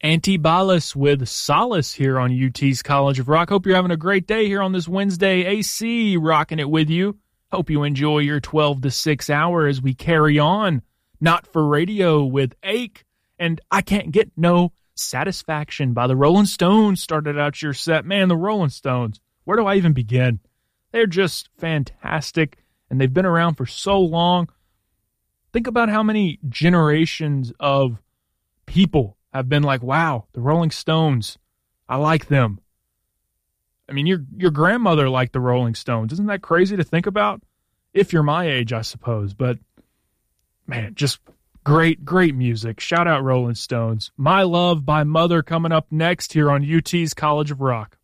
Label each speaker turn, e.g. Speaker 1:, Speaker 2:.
Speaker 1: Antibalas with Solace here on UT's College of Rock. Hope you're having a great day here on this Wednesday. AC rocking it with you. Hope you enjoy your 12 to 6 hour as we carry on. Not for Radio with Ache and I Can't Get No Satisfaction by the Rolling Stones started out your set. Man, the Rolling Stones, where do I even begin? They're just fantastic, and they've been around for so long. Think about how many generations of people have been like, wow, the Rolling Stones, I like them. I mean, your grandmother liked the Rolling Stones. Isn't that crazy to think about? If you're my age, I suppose. But, man, just great, great music. Shout out Rolling Stones. My Love by Mother coming up next here on UT's College of Rock.